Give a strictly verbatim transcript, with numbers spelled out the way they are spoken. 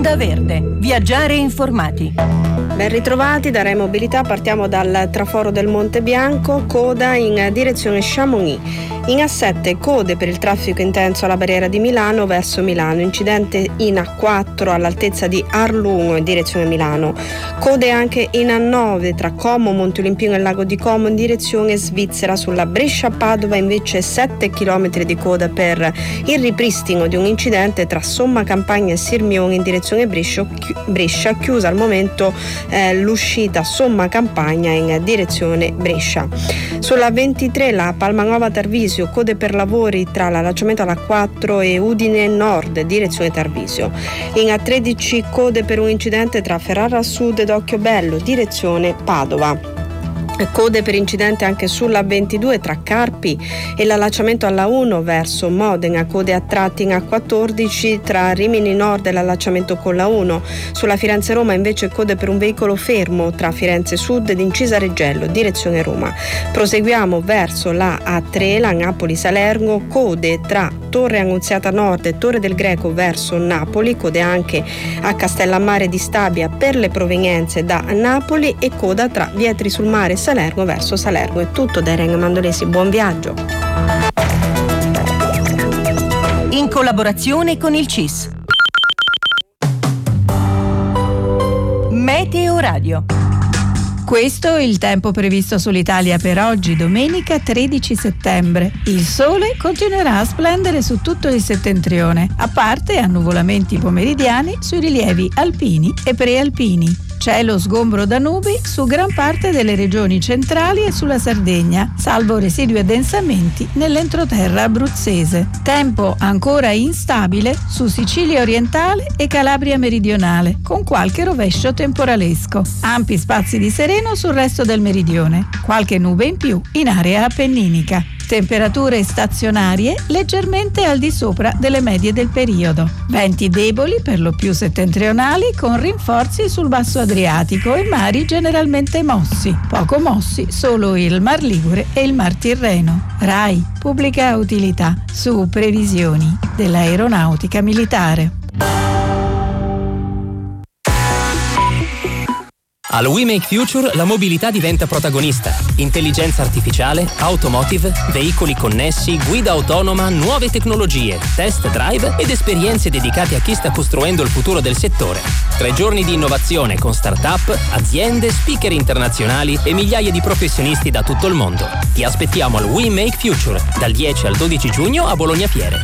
Onda Verde. Viaggiare informati. Ben ritrovati da Rai Mobilità, partiamo dal traforo del Monte Bianco, coda in direzione Chamonix. In A sette code per il traffico intenso alla barriera di Milano verso Milano, incidente in A quattro all'altezza di Arlungo in direzione Milano, code anche in A nove tra Como, Monte Olimpino e Lago di Como in direzione Svizzera. Sulla Brescia-Padova invece sette chilometri di coda per il ripristino di un incidente tra Somma Campagna e Sirmione in direzione Brescia, Brescia chiusa al momento eh, l'uscita Somma Campagna in direzione Brescia. Sulla ventitré la Palmanova Tarvisio, code per lavori tra l'allacciamento alla quattro e Udine Nord direzione Tarvisio. In A tredici code per un incidente tra Ferrara Sud ed Occhiobello direzione Padova. Code per incidente anche sulla ventidue tra Carpi e l'allacciamento alla uno verso Modena, code a tratti in A quattordici tra Rimini Nord e l'allacciamento con la uno. Sulla Firenze-Roma invece code per un veicolo fermo tra Firenze Sud ed Incisa Reggello, direzione Roma. Proseguiamo verso la A tre, la Napoli-Salerno, code tra Torre Annunziata Nord e Torre del Greco verso Napoli, code anche a Castellammare di Stabia per le provenienze da Napoli e coda tra Vietri sul Mare e Salerno verso Salerno. È tutto da Irene Mandolesi, buon viaggio. In collaborazione con il C I S. Meteo Radio. Questo è il tempo previsto sull'Italia per oggi, domenica tredici settembre. Il sole continuerà a splendere su tutto il settentrione, a parte annuvolamenti pomeridiani sui rilievi alpini e prealpini. Cielo sgombro da nubi su gran parte delle regioni centrali e sulla Sardegna, salvo residui addensamenti nell'entroterra abruzzese. Tempo ancora instabile su Sicilia orientale e Calabria meridionale, con qualche rovescio temporalesco. Ampi spazi di sereno sul resto del meridione, qualche nube in più in area appenninica. Temperature stazionarie leggermente al di sopra delle medie del periodo. Venti deboli per lo più settentrionali con rinforzi sul basso Adriatico e mari generalmente mossi. Poco mossi solo il Mar Ligure e il Mar Tirreno. RAI, pubblica utilità, su previsioni dell'aeronautica militare. Al We Make Future la mobilità diventa protagonista. Intelligenza artificiale, automotive, veicoli connessi, guida autonoma, nuove tecnologie, test drive ed esperienze dedicate a chi sta costruendo il futuro del settore. Tre giorni di innovazione con start-up, aziende, speaker internazionali e migliaia di professionisti da tutto il mondo. Ti aspettiamo al We Make Future dal dieci al dodici giugno a Bologna Fiere.